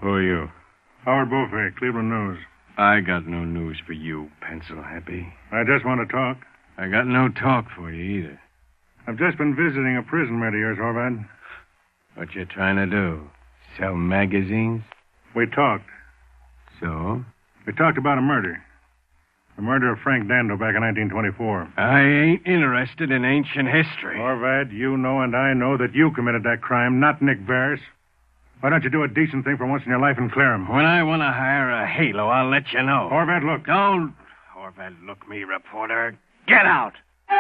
Who are you? Howard Beaufay, Cleveland News. I got no news for you, Pencil Happy. I just want to talk. I got no talk for you either. I've just been visiting a prison mate of yours, Horvath. What you trying to do? Sell magazines? We talked. So? We talked about a murder. The murder of Frank Dando back in 1924. I ain't interested in ancient history. Horvath, you know and I know that you committed that crime, not Nick Varys. Why don't you do a decent thing for once in your life and clear him? When I want to hire a halo, I'll let you know. Horvath, look. Don't Horvath look me, reporter. Get out!